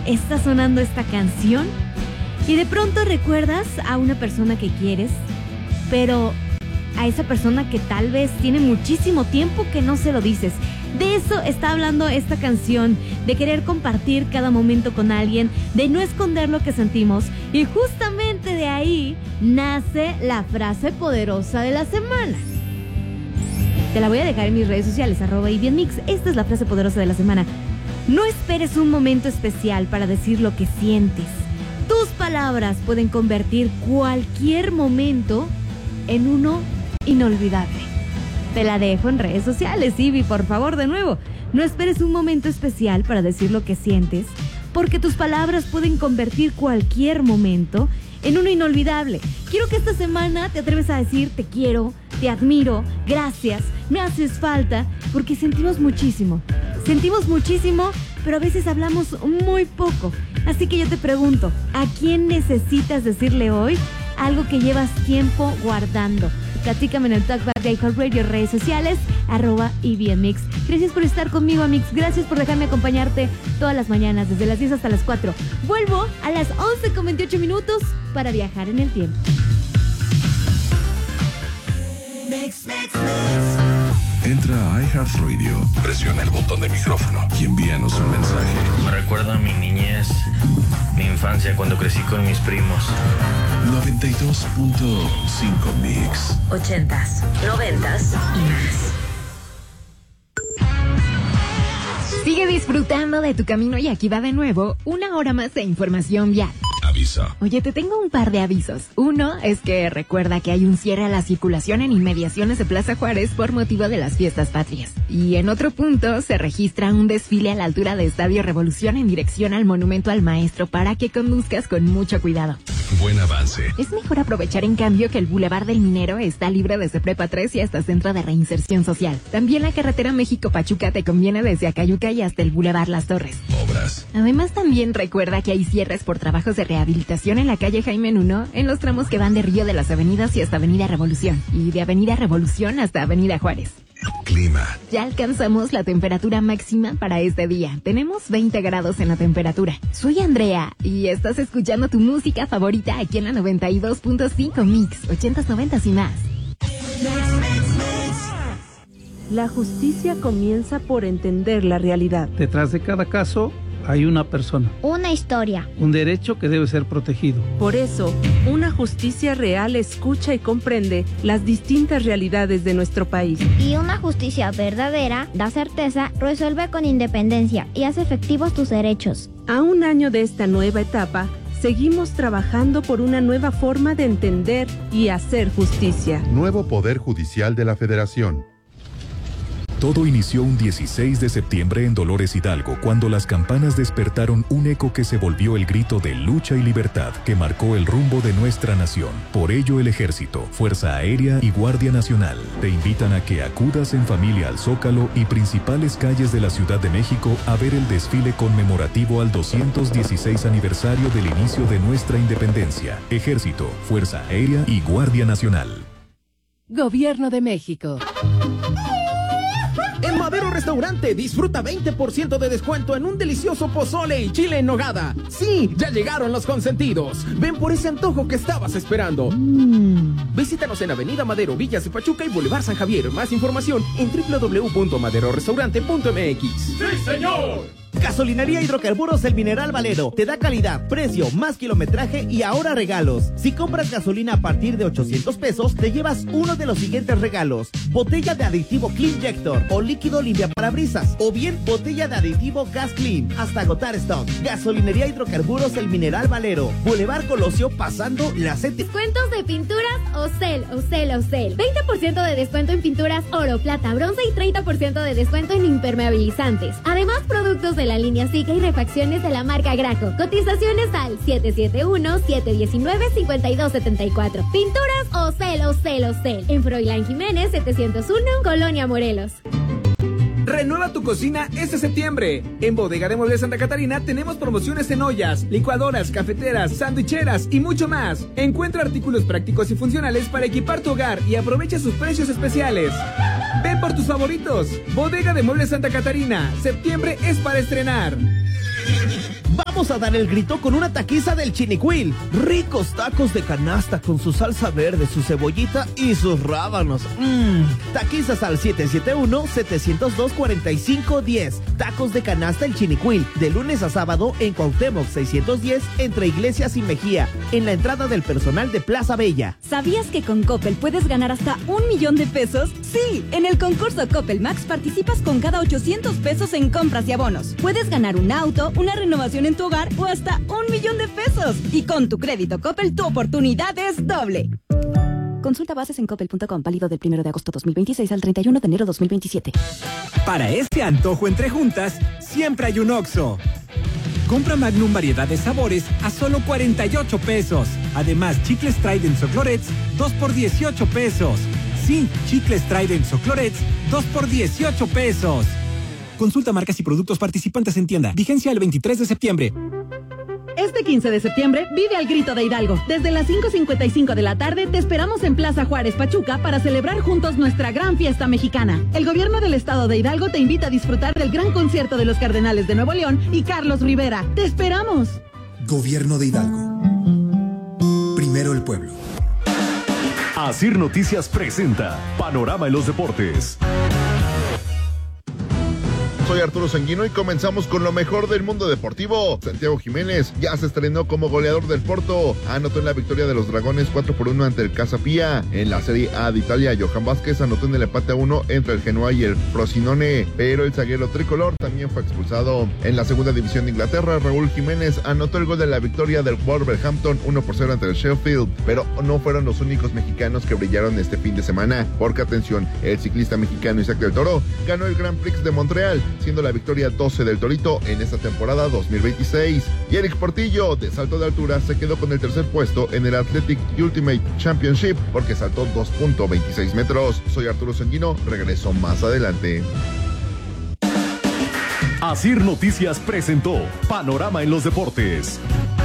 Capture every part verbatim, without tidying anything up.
está sonando esta canción y de pronto recuerdas a una persona que quieres, pero a esa persona que tal vez tiene muchísimo tiempo que no se lo dices. De eso está hablando esta canción, de querer compartir cada momento con alguien, de no esconder lo que sentimos, y justamente de ahí nace la frase poderosa de la semana. Te la voy a dejar en mis redes sociales, arroba y bien mix. Esta es la frase poderosa de la semana. No esperes un momento especial para decir lo que sientes. Tus palabras pueden convertir cualquier momento en uno inolvidable. Te la dejo en redes sociales, Ivy, por favor, de nuevo. No esperes un momento especial para decir lo que sientes, porque tus palabras pueden convertir cualquier momento en uno inolvidable. Quiero que esta semana te atreves a decir te quiero, te admiro, gracias, me haces falta, porque sentimos muchísimo. Sentimos muchísimo, pero a veces hablamos muy poco. Así que yo te pregunto, ¿a quién necesitas decirle hoy algo que llevas tiempo guardando? Platícame en el Talkback de iHeartRadio, redes sociales, arroba y bien mix. Gracias por estar conmigo, Amix. Gracias por dejarme acompañarte todas las mañanas, desde las diez hasta las cuatro. Vuelvo a las once con veintiocho minutos para viajar en el tiempo. Mix, mix, mix. Entra a iHeartRadio, presiona el botón de micrófono y envíanos un mensaje. Me recuerda a mi niñez, mi infancia cuando crecí con mis primos. noventa y dos punto cinco Mix. Ochentas, noventas y más. Sigue disfrutando de tu camino y aquí va de nuevo una hora más de información vial. Aviso. Oye, te tengo un par de avisos. Uno es que recuerda que hay un cierre a la circulación en inmediaciones de Plaza Juárez por motivo de las fiestas patrias. Y en otro punto se registra un desfile a la altura de Estadio Revolución en dirección al Monumento al Maestro para que conduzcas con mucho cuidado. Buen avance. Es mejor aprovechar en cambio que el Boulevard del Minero está libre desde Prepa tres y hasta Centro de Reinserción Social. También la carretera México-Pachuca te conviene desde Acayuca y hasta el Boulevard Las Torres. Obras. Además también recuerda que hay cierres por trabajos de rehabilitación en la calle Jaime Nuno en los tramos que van de Río de las Avenidas y hasta Avenida Revolución. Y de Avenida Revolución hasta Avenida Juárez. Clima. Ya alcanzamos la temperatura máxima para este día. Tenemos veinte grados en la temperatura. Soy Andrea y estás escuchando tu música favorita aquí en la noventa y dos punto cinco Mix, ochentas, noventas y más. La justicia comienza por entender la realidad. Detrás de cada caso hay una persona. Una historia. Un derecho que debe ser protegido. Por eso, una justicia real escucha y comprende las distintas realidades de nuestro país. Y una justicia verdadera da certeza, resuelve con independencia y hace efectivos tus derechos. A un año de esta nueva etapa, seguimos trabajando por una nueva forma de entender y hacer justicia. Nuevo Poder Judicial de la Federación. Todo inició un dieciséis de septiembre en Dolores Hidalgo, cuando las campanas despertaron un eco que se volvió el grito de lucha y libertad que marcó el rumbo de nuestra nación. Por ello, el Ejército, Fuerza Aérea y Guardia Nacional te invitan a que acudas en familia al Zócalo y principales calles de la Ciudad de México a ver el desfile conmemorativo al doscientos dieciséis aniversario del inicio de nuestra independencia. Ejército, Fuerza Aérea y Guardia Nacional. Gobierno de México. En Madero Restaurante disfruta veinte por ciento de descuento en un delicioso pozole y chile en nogada. Sí, ya llegaron los consentidos. Ven por ese antojo que estabas esperando. Mm. Visítanos en Avenida Madero, Villas de Pachuca y Boulevard San Javier. Más información en doble u doble u doble u punto madero restaurante punto m x. ¡Sí, señor! Gasolinería Hidrocarburos El Mineral Valero te da calidad, precio, más kilometraje y ahora regalos. Si compras gasolina a partir de ochocientos pesos, te llevas uno de los siguientes regalos: botella de aditivo Cleanjector o líquido limpiaparabrisas, o bien botella de aditivo Gas Clean, hasta agotar stock. Gasolinería Hidrocarburos El Mineral Valero, Boulevard Colosio, pasando la sete. Descuentos de pinturas Ocel, Ocel, Ocel. veinte por ciento de descuento en pinturas oro, plata, bronce y treinta por ciento de descuento en impermeabilizantes. Además, productos de la línea Zika y refacciones de la marca Graco. Cotizaciones al siete siete uno, siete uno nueve, cinco dos siete cuatro. Pinturas Ocel, Ocel, Ocel. En Froilán Jiménez setecientos uno, Colonia Morelos. Renueva tu cocina este septiembre. En Bodega de Muebles Santa Catarina tenemos promociones en ollas, licuadoras, cafeteras, sandwicheras y mucho más. Encuentra artículos prácticos y funcionales para equipar tu hogar y aprovecha sus precios especiales. Ven por tus favoritos. Bodega de Muebles Santa Catarina. Septiembre es para estrenar. vamos a dar el grito con una taquiza del Chinicuil. Ricos tacos de canasta con su salsa verde, su cebollita y sus rábanos. Mmm. Taquizas al siete siete uno, siete cero dos, cuatro cinco uno cero. Tacos de canasta el Chinicuil, de lunes a sábado en Cuauhtémoc seiscientos diez, entre Iglesias y Mejía, en la entrada del personal de Plaza Bella. ¿Sabías que con Coppel puedes ganar hasta un millón de pesos? Sí, en el concurso Coppel Max participas con cada ochocientos pesos en compras y abonos. Puedes ganar un auto, una renovación en tu hogar o hasta un millón de pesos. Y con tu crédito Coppel, tu oportunidad es doble. Consulta bases en coppel punto com, válido del primero de agosto dos mil veintiséis al treinta y uno de enero dos mil veintisiete. Para este antojo entre juntas, siempre hay un Oxxo. Compra Magnum variedad de sabores a solo cuarenta y ocho pesos. Además, chicles Trident o Clorets, dos por dieciocho pesos. Sí, chicles Trident o Clorets, dos por dieciocho pesos. Consulta marcas y productos participantes en tienda. Vigencia el veintitrés de septiembre. Este quince de septiembre vive al Grito de Hidalgo. Desde las cinco cincuenta y cinco de la tarde te esperamos en Plaza Juárez, Pachuca, para celebrar juntos nuestra gran fiesta mexicana. El gobierno del estado de Hidalgo te invita a disfrutar del gran concierto de los Cardenales de Nuevo León y Carlos Rivera. ¡Te esperamos! Gobierno de Hidalgo. Primero el pueblo. Asir Noticias presenta Panorama en los Deportes. Soy Arturo Sanguino y comenzamos con lo mejor del mundo deportivo. Santiago Jiménez ya se estrenó como goleador del Porto. Anotó en la victoria de los Dragones cuatro por uno ante el Casa Pia. En la Serie A de Italia, Johan Vázquez anotó en el empate a uno entre el Genoa y el Frosinone, pero el zaguero tricolor también fue expulsado. En la segunda división de Inglaterra, Raúl Jiménez anotó el gol de la victoria del Wolverhampton uno por cero ante el Sheffield, pero no fueron los únicos mexicanos que brillaron este fin de semana, porque atención, el ciclista mexicano Isaac del Toro ganó el Grand Prix de Montreal, siendo la victoria doce del Torito en esta temporada dos mil veintiséis. Y Eric Portillo, de salto de altura, se quedó con el tercer puesto en el Athletic Ultimate Championship porque saltó dos punto veintiséis metros. Soy Arturo Sanguino, regreso más adelante. Asir Noticias presentó Panorama en los Deportes.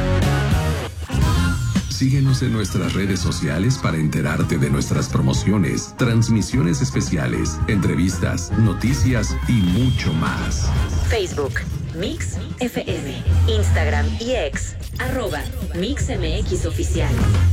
Síguenos en nuestras redes sociales para enterarte de nuestras promociones, transmisiones especiales, entrevistas, noticias y mucho más. Facebook, Mix F M, Instagram y X, arroba Mix M X Oficial.